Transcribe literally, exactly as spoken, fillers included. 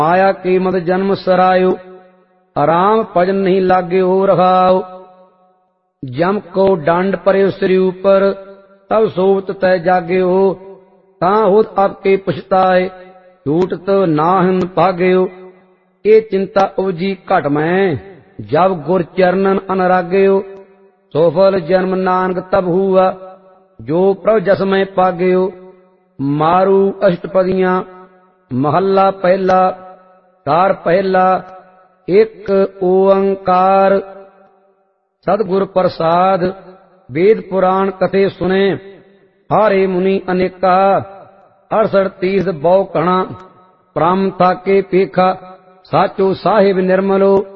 माया कीमत जन्म सरायो, आराम भजन नहीं लागे हो रखाओ। जम को डांड परे श्री ऊपर, तब सोवत तय जागे हो। ता होत आपके पछताए, झूठ तो नाहन भाग्यो। ये चिंता उपजी घट में, जब गुर चरणन अनराग्यो। सोफल जन्म नानक तब हुआ, जो प्रभ जस में पाग्यो। मारू अष्टपदियां महला पहला, कार पहला एक ओंकार। सतगुर प्रसाद वेद पुराण कथे सुने, हारे मुनि अनेका। अड़सठ तीर्थ बहु कणा, प्राम थाके पेखा। साचो साहिब निर्मलो,